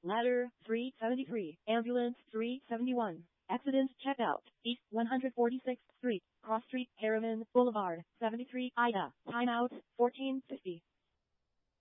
Ladder 373, Ambulance 371. Accident checkout, East 146th Street, Cross Street, Harriman Boulevard, 73 Ida. Timeout, 1450.